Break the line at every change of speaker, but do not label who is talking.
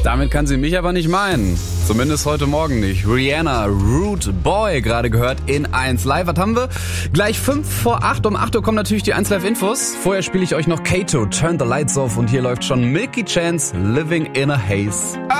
Damit kann sie mich aber nicht meinen. Zumindest heute Morgen nicht. Rihanna, Rude Boy, gerade gehört in 1 Live. Was haben wir? Gleich 5 vor 8. Um 8 Uhr kommen natürlich die 1 Live Infos. Vorher spiele ich euch noch Kato, Turn the Lights Off. Und hier läuft schon Milky Chance, Living in a Haze.